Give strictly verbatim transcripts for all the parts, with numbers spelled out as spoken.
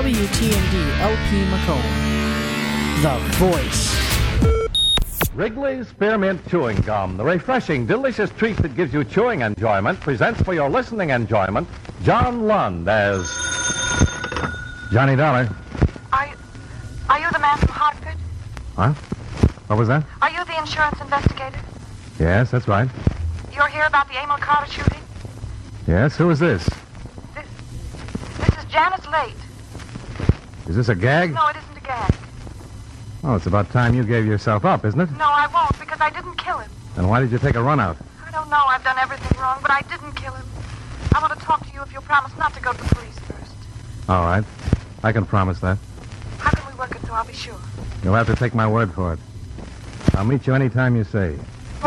W T N D L P Macomb, the voice. Wrigley's Spearmint Chewing Gum, the refreshing, delicious treat that gives you chewing enjoyment, presents for your listening enjoyment John Lund as Johnny Dollar. Are you, are you the man from Hartford? Huh? What was that? Are you the insurance investigator? Yes, that's right. You're here about the Emil Carter shooting? Yes, who is this? This, this is Janice Late. Is this a gag? No, it isn't a gag. Oh, it's about time you gave yourself up, isn't it? No, I won't, because I didn't kill him. Then why did you take a run out? I don't know. I've done everything wrong, but I didn't kill him. I want to talk to you if you'll promise not to go to the police first. All right. I can promise that. How can we work it so I'll be sure? You'll have to take my word for it. I'll meet you any time you say.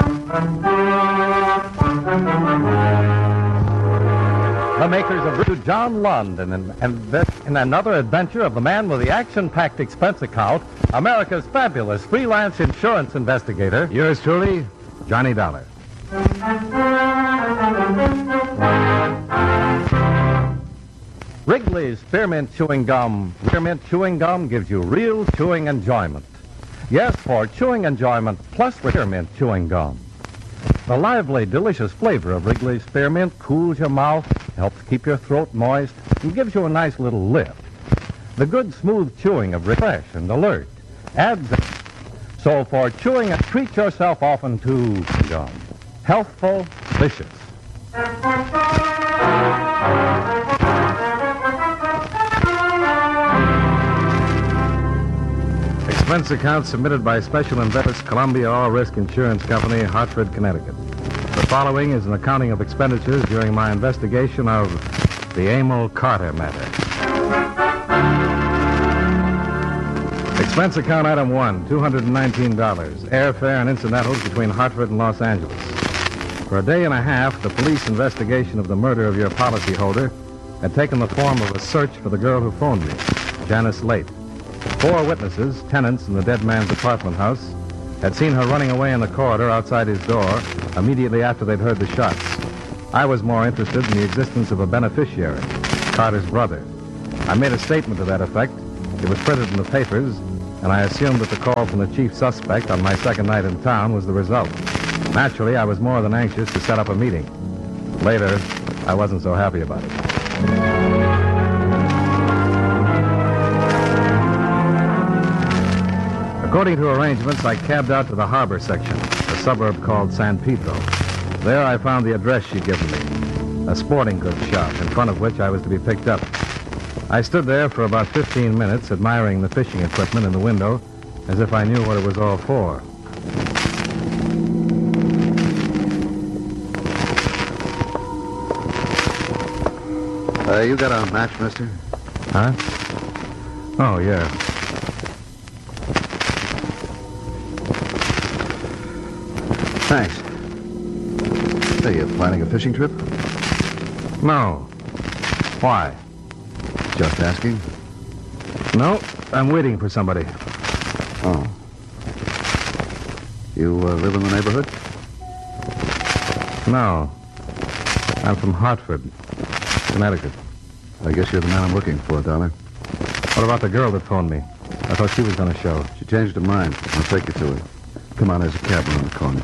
The makers of John Lund and, and, and this, in another adventure of the man with the action-packed expense account, America's fabulous freelance insurance investigator. Yours truly, Johnny Dollar. Wrigley's Spearmint Chewing Gum. Spearmint Chewing Gum gives you real chewing enjoyment. Yes, for chewing enjoyment plus Spearmint Chewing Gum. The lively, delicious flavor of Wrigley's Spearmint cools your mouth, helps keep your throat moist, and gives you a nice little lift. The good, smooth chewing of refresh and alert adds. So for chewing, treat yourself often to gum. Healthful, delicious. Expense account submitted by Special Investors, Columbia All Risk Insurance Company, Hartford, Connecticut. The following is an accounting of expenditures during my investigation of the Emil Carter matter. Expense account item one, two hundred nineteen dollars. Airfare and incidentals between Hartford and Los Angeles. For a day and a half, the police investigation of the murder of your policyholder had taken the form of a search for the girl who phoned me, Janice Late. Four witnesses, tenants in the dead man's apartment house, had seen her running away in the corridor outside his door immediately after they'd heard the shots. I was more interested in the existence of a beneficiary, Carter's brother. I made a statement to that effect. It was printed in the papers, and I assumed that the call from the chief suspect on my second night in town was the result. Naturally, I was more than anxious to set up a meeting. Later, I wasn't so happy about it. According to arrangements, I cabbed out to the harbor section, a suburb called San Pedro. There I found the address she'd given me, a sporting goods shop in front of which I was to be picked up. I stood there for about fifteen minutes, admiring the fishing equipment in the window, as if I knew what it was all for. Uh, you got a match, mister? Huh? Oh, yeah. Thanks. Say, you planning a fishing trip? No. Why? Just asking. No, I'm waiting for somebody. Oh. You uh, live in the neighborhood? No. I'm from Hartford, Connecticut. I guess you're the man I'm looking for, Dollar. What about the girl that phoned me? I thought she was going to show. She changed her mind. I'll take you to her. Come on, there's a cab around the corner.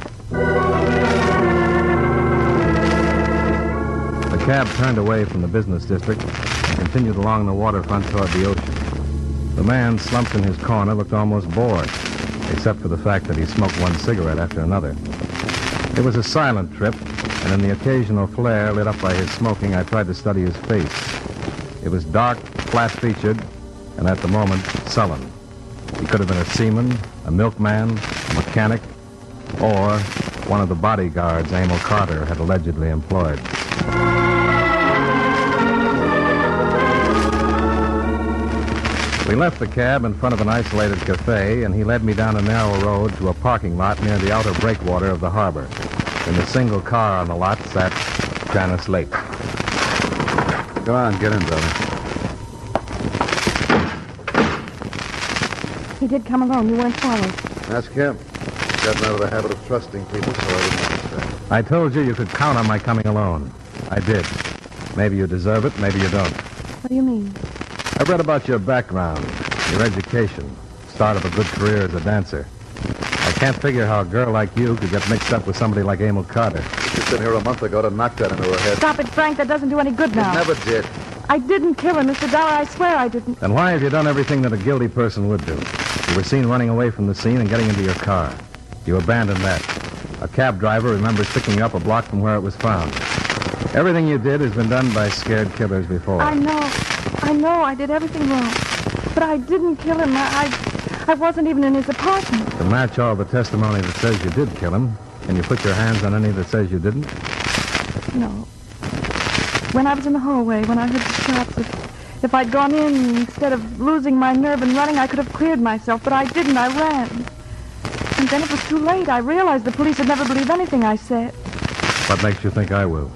The cab turned away from the business district and continued along the waterfront toward the ocean. The man, slumped in his corner, looked almost bored, except for the fact that he smoked one cigarette after another. It was a silent trip, and in the occasional flare lit up by his smoking, I tried to study his face. It was dark, flat-featured, and at the moment, sullen. He could have been a seaman, a milkman, a mechanic, or one of the bodyguards Emil Carter had allegedly employed. We left the cab in front of an isolated cafe, and he led me down a narrow road to a parking lot near the outer breakwater of the harbor. In the single car on the lot sat Janice Late. Go on, get in, brother. He did come alone. You weren't followed. Ask him. He's gotten out of the habit of trusting people, so I didn't understand. I told you you could count on my coming alone. I did. Maybe you deserve it, maybe you don't. What do you mean? I read about your background, your education, start of a good career as a dancer. I can't figure how a girl like you could get mixed up with somebody like Emil Carter. She was in here a month ago to knock that into her head. Stop it, Frank. That doesn't do any good now. It never did. I didn't kill him, Mister Dollar. I swear I didn't. Then why have you done everything that a guilty person would do? You were seen running away from the scene and getting into your car. You abandoned that. A cab driver remembers picking you up a block from where it was found. Everything you did has been done by scared killers before. I know. I know I did everything wrong. But I didn't kill him. I, I, I wasn't even in his apartment. To match all the testimony that says you did kill him, can you put your hands on any that says you didn't? No. When I was in the hallway, when I heard the shots, if, if I'd gone in, instead of losing my nerve and running, I could have cleared myself, but I didn't. I ran. And then it was too late. I realized the police would never believe anything I said. What makes you think I will?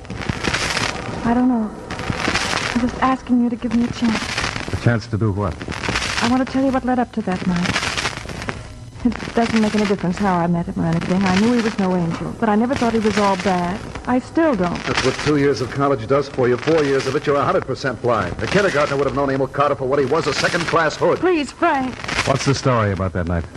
I don't know. I'm just asking you to give me a chance. A chance to do what? I want to tell you what led up to that night. It doesn't make any difference how I met him or anything. I knew he was no angel, but I never thought he was all bad. I still don't. That's what two years of college does for you. Four years of it, you're one hundred percent blind. A kindergartner would have known Emil Carter for what he was, a second-class hood. Please, Frank. What's the story about that night?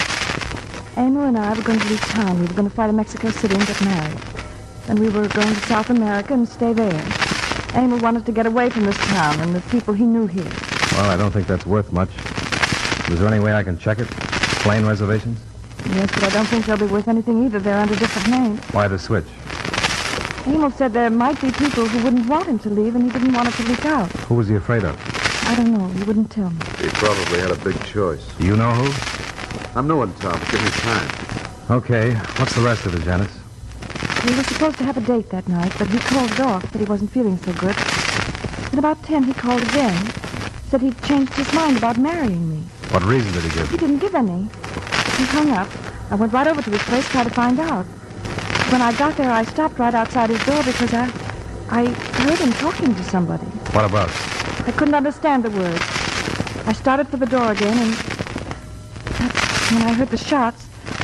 Emil and I were going to leave town. We were going to fly to Mexico City and get married. And we were going to South America and stay there. Emil wanted to get away from this town and the people he knew here. Well, I don't think that's worth much. Is there any way I can check it? Plane reservations? Yes, but I don't think they'll be worth anything either. They're under different names. Why the switch? Emil said there might be people who wouldn't want him to leave, and he didn't want it to leak out. Who was he afraid of? I don't know. He wouldn't tell me. He probably had a big choice. Do you know who? I'm new in town. Give me time. Okay. What's the rest of it, Janice? We were supposed to have a date that night, but he called it off, that he wasn't feeling so good. At about ten, he called again. Said he'd changed his mind about marrying me. What reason did he give? He didn't give any. He hung up. I went right over to his place, tried to find out. When I got there, I stopped right outside his door because I... I heard him talking to somebody. What about? I couldn't understand the words. I started for the door again, and that's when I heard the shots.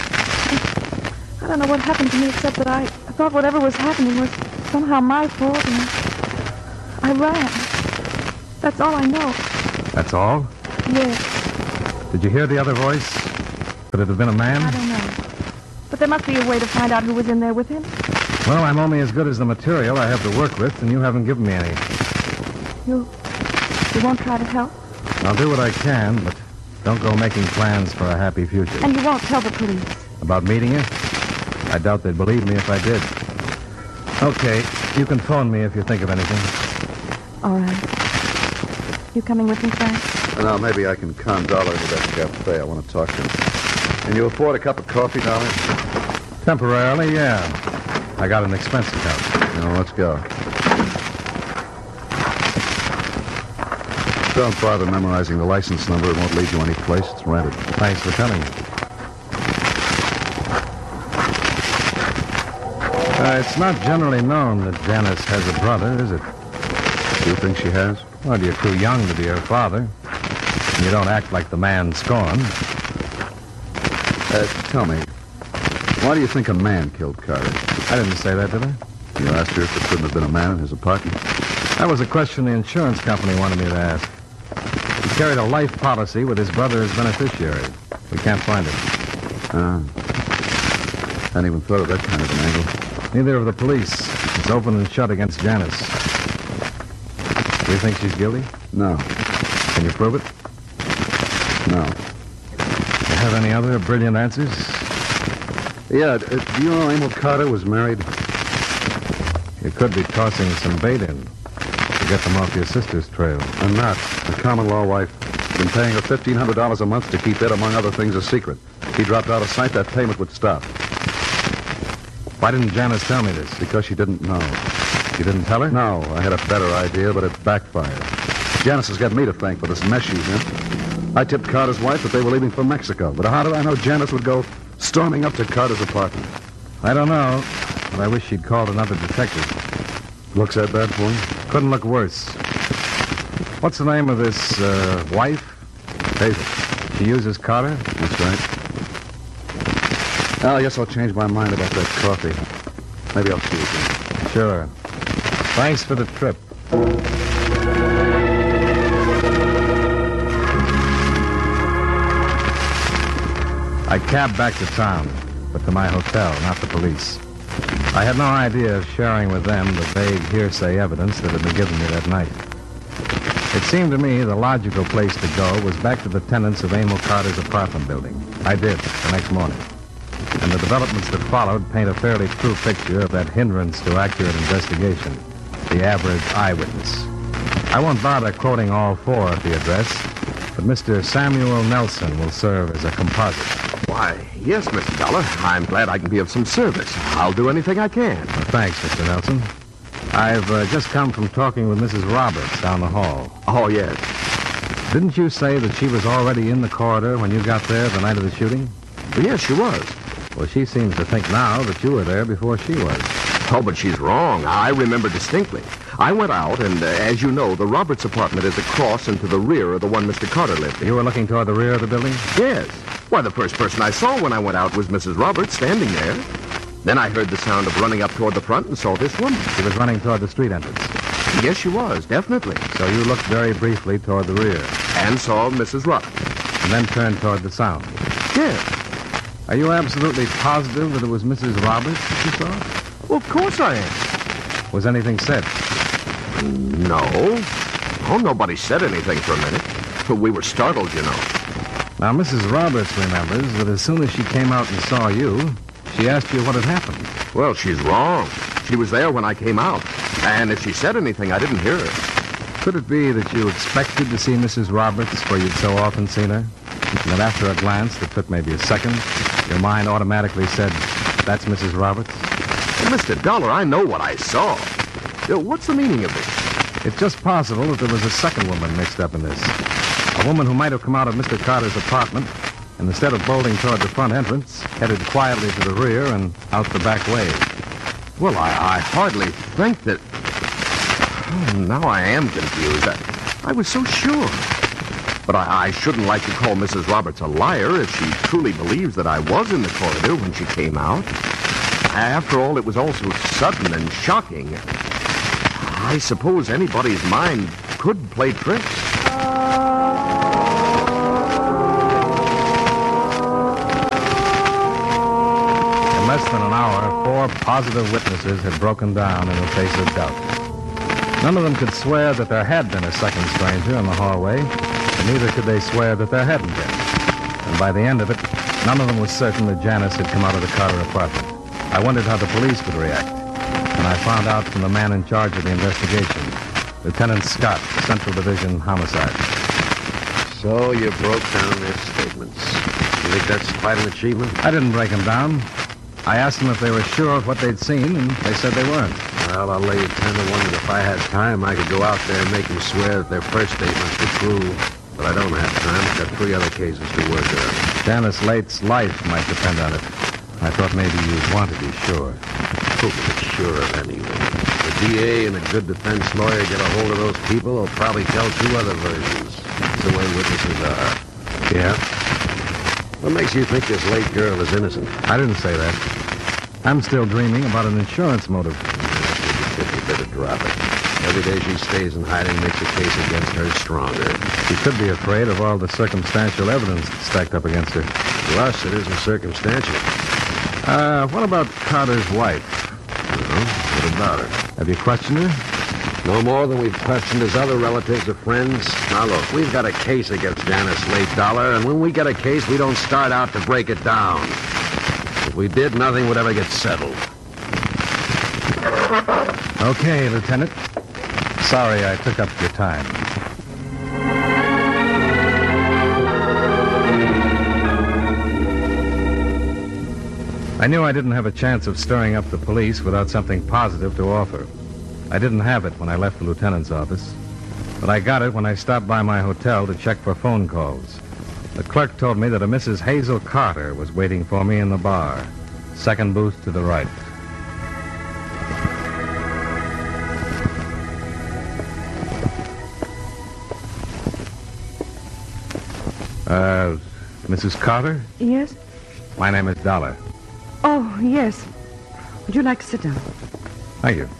I don't know what happened to me except that I, I thought whatever was happening was somehow my fault, and I ran. That's all I know. That's all? Yes. Did you hear the other voice? Could it have been a man? I don't know. But there must be a way to find out who was in there with him. Well, I'm only as good as the material I have to work with, and you haven't given me any. You... you won't try to help? I'll do what I can, but don't go making plans for a happy future. And you won't tell the police? About meeting you? I doubt they'd believe me if I did. Okay, you can phone me if you think of anything. All right. You coming with me, Frank? Now, maybe I can con Dollar into that cafe. I want to talk to him. Can you afford a cup of coffee, Dollar? Temporarily, yeah. I got an expense account. No, let's go. Don't bother memorizing the license number. It won't lead you any place. It's rented. Thanks for telling me. Uh, it's not generally known that Janice has a brother, is it? Do you think she has? Well, you're too young to be her father. And you don't act like the man scorned. Uh, tell me, why do you think a man killed Carter? I didn't say that, did I? You asked her if it couldn't have been a man in his apartment. That was a question the insurance company wanted me to ask. He carried a life policy with his brother as beneficiary. We can't find it. Ah. Hadn't even thought of that kind of an angle. Neither of the police. It's open and shut against Janice. Do you think she's guilty? No. Can you prove it? No. You have any other brilliant answers? Yeah, uh, do you know Emil Carter was married? You could be tossing some bait in to get them off your sister's trail. I'm not. A common law wife. Been paying her fifteen hundred dollars a month to keep it, among other things, a secret. He dropped out of sight, that payment would stop. Why didn't Janice tell me this? Because she didn't know. You didn't tell her? No, I had a better idea, but it backfired. Janice has got me to thank for this mess she's in. I tipped Carter's wife that they were leaving for Mexico, but how did I know Janice would go storming up to Carter's apartment? I don't know, but I wish she'd called another detective. Looks that bad for you? Couldn't look worse. What's the name of this uh, wife? Hazel. She uses Carter? That's right. Well, I guess I'll change my mind about that coffee. Maybe I'll see you again. Sure. Thanks for the trip. I cabbed back to town, but to my hotel, not the police. I had no idea of sharing with them the vague hearsay evidence that had been given me that night. It seemed to me the logical place to go was back to the tenants of Emil Carter's apartment building. I did, the next morning. And the developments that followed paint a fairly true picture of that hindrance to accurate investigation, the average eyewitness. I won't bother quoting all four at the address, but Mister Samuel Nelson will serve as a composite. Why, yes, Mister Dollar. I'm glad I can be of some service. I'll do anything I can. Well, thanks, Mister Nelson. I've uh, just come from talking with Missus Roberts down the hall. Oh, yes. Didn't you say that she was already in the corridor when you got there the night of the shooting? Well, yes, she was. Well, she seems to think now that you were there before she was. Oh, but she's wrong. I remember distinctly. I went out, and uh, as you know, the Roberts apartment is across and to the rear of the one Mister Carter lived in. You were looking toward the rear of the building? Yes. Why, the first person I saw when I went out was Missus Roberts standing there. Then I heard the sound of running up toward the front and saw this woman. She was running toward the street entrance. Yes, she was, definitely. So you looked very briefly toward the rear. And saw Missus Roberts. And then turned toward the sound. Yes. Are you absolutely positive that it was Missus Roberts that you saw? Well, of course I am. Was anything said? No. Oh, nobody said anything for a minute. We were startled, you know. Now, Missus Roberts remembers that as soon as she came out and saw you, she asked you what had happened. Well, she's wrong. She was there when I came out. And if she said anything, I didn't hear her. Could it be that you expected to see Missus Roberts where you'd so often seen her? And that after a glance that took maybe a second, your mind automatically said, that's Missus Roberts? Well, Mister Dollar, I know what I saw. Uh, What's the meaning of this? It's just possible that there was a second woman mixed up in this. A woman who might have come out of Mister Carter's apartment and instead of bolting toward the front entrance, headed quietly to the rear and out the back way. Well, I, I hardly think that... Oh, now I am confused. I, I was so sure. But I, I shouldn't like to call Missus Roberts a liar if she truly believes that I was in the corridor when she came out. After all, it was all so sudden and shocking. I suppose anybody's mind could play tricks. In less than an hour, four positive witnesses had broken down in the face of doubt. None of them could swear that there had been a second stranger in the hallway, and neither could they swear that there hadn't been. And by the end of it, none of them was certain that Janice had come out of the Carter apartment. I wondered how the police would react, and I found out from the man in charge of the investigation, Lieutenant Scott, Central Division Homicide. So you broke down their statements. You think that's quite an achievement? I didn't break them down. I asked them if they were sure of what they'd seen, and they said they weren't. Well, I'll lay you ten to one that if I had time, I could go out there and make them swear that their first statements were true. But I don't have time. I've got three other cases to work on. Janice Late's life might depend on it. I thought maybe you'd want to be sure. Who can be sure of anything? The D A and a good defense lawyer get a hold of those people, they'll probably tell two other versions. That's the way witnesses are. Yeah? What makes you think this late girl is innocent? I didn't say that. I'm still dreaming about an insurance motive. You better drop it. Every day she stays in hiding makes the case against her stronger. She could be afraid of all the circumstantial evidence stacked up against her. To us, it isn't circumstantial. Uh, what about Carter's wife? Well, what about her? Have you questioned her? No more than we've questioned his other relatives or friends. Now, look, we've got a case against Janice Late Dollar, and when we get a case, we don't start out to break it down. If we did, nothing would ever get settled. Okay, Lieutenant. Sorry I took up your time. I knew I didn't have a chance of stirring up the police without something positive to offer. I didn't have it when I left the lieutenant's office, but I got it when I stopped by my hotel to check for phone calls. The clerk told me that a Missus Hazel Carter was waiting for me in the bar, second booth to the right. Uh, Missus Carter? Yes? My name is Dollar. Oh, yes. Would you like to sit down? Thank you.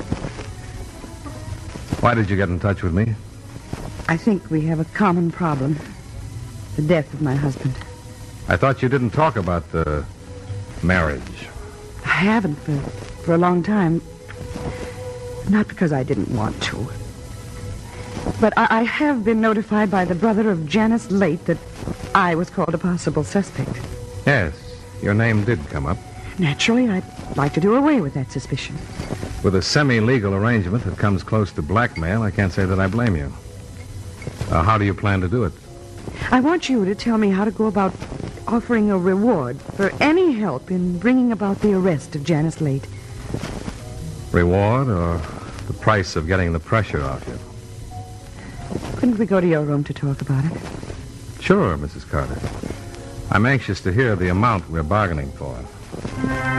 Why did you get in touch with me? I think we have a common problem. The death of my husband. I thought you didn't talk about the marriage. I haven't for, for a long time. Not because I didn't want to. But I, I have been notified by the brother of Janice Late that I was called a possible suspect. Yes, your name did come up. Naturally, I'd like to do away with that suspicion. With a semi-legal arrangement that comes close to blackmail, I can't say that I blame you. Uh, how do you plan to do it? I want you to tell me how to go about offering a reward for any help in bringing about the arrest of Janice Late. Reward or the price of getting the pressure off you? Couldn't we go to your room to talk about it? Sure, Missus Carter. I'm anxious to hear the amount we're bargaining for.